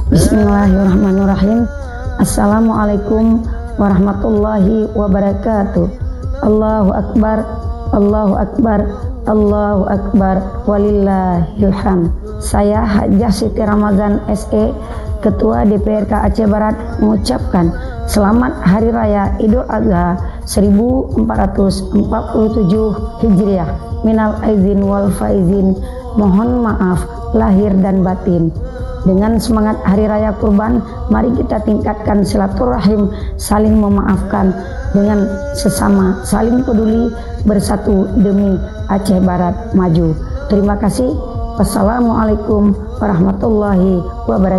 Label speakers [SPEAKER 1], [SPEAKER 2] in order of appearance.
[SPEAKER 1] Bismillahirrahmanirrahim. Assalamualaikum warahmatullahi wabarakatuh. Allahu akbar, Allahu akbar, Allahu akbar, walillahil hamd. Saya Hajah Siti Ramadhan SE, Ketua DPRK Aceh Barat, mengucapkan selamat Hari Raya Idul Adha 1447 Hijriah. Minal aizin wal faizin, mohon maaf lahir dan batin. Dengan semangat Hari Raya Kurban, mari kita tingkatkan silaturahim, saling memaafkan dengan sesama, saling peduli, bersatu demi Aceh Barat maju. Terima kasih. Wassalamualaikum warahmatullahi wabarakatuh.